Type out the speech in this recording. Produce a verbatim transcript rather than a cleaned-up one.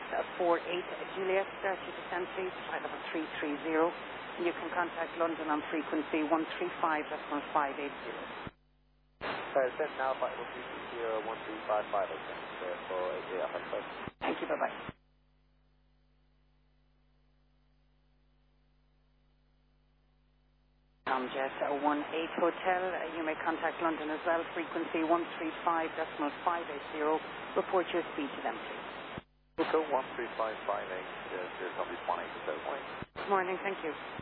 Jet four eight Juliet, thirty percent please, flight level three three zero. And you can contact London on frequency one three five five eight zero. Uh, send now, flight level three three zero, one three five five eight zero for Juliet. Thank you, bye-bye. Jet one eight Hotel, uh, you may contact London as well, frequency one three five five eight zero. Report your speed to them, please. We'll go one three five five eight zero, company's one eight Hotel. Good morning, thank you.